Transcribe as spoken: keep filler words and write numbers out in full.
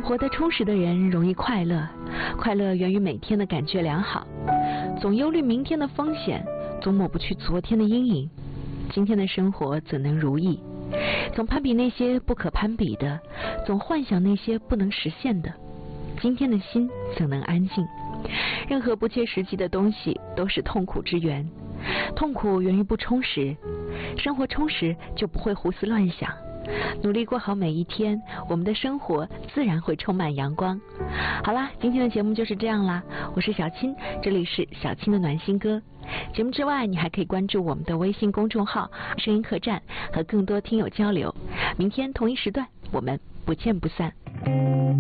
活得充实的人容易快乐，快乐源于每天的感觉良好。总忧虑明天的风险，总抹不去昨天的阴影。今天的生活怎能如意？总攀比那些不可攀比的，总幻想那些不能实现的。今天的心怎能安静？任何不切实际的东西都是痛苦之源，痛苦源于不充实。生活充实就不会胡思乱想，努力过好每一天，我们的生活自然会充满阳光。好啦，今天的节目就是这样啦，我是小青，这里是小青的暖心歌。节目之外，你还可以关注我们的微信公众号声音客栈，和更多听友交流。明天同一时段我们不见不散。